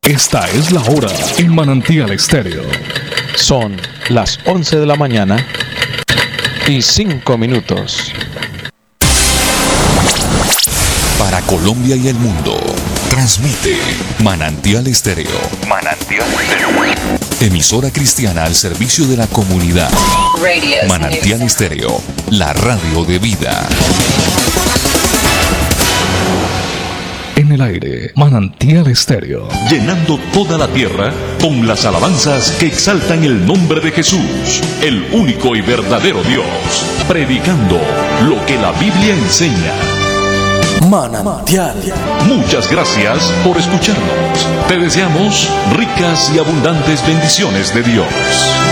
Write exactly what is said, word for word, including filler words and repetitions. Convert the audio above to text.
Esta es la hora en Manantial Estéreo. Son las once de la mañana y cinco minutos. Para Colombia y el mundo, transmite Manantial Estéreo. Manantial Estéreo. Emisora cristiana al servicio de la comunidad. Manantial Estéreo, la radio de vida. En el aire, Manantial Estéreo. Llenando toda la tierra con las alabanzas que exaltan el nombre de Jesús, el único y verdadero Dios. Predicando lo que la Biblia enseña. Manantial. Muchas gracias por escucharnos. Te deseamos ricas y abundantes bendiciones de Dios.